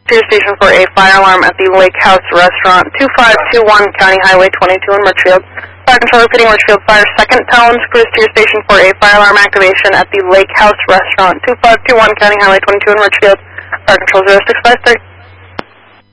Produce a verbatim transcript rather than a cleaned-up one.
to your station for a fire alarm at the Lake House Restaurant, two five two one County Highway twenty-two in Richfield. Fire control repeating Richfield Fire second Talons Cruise to your station for a fire alarm activation at the Lake House Restaurant, two five two one County Highway twenty-two in Richfield. Fire control zero six five three.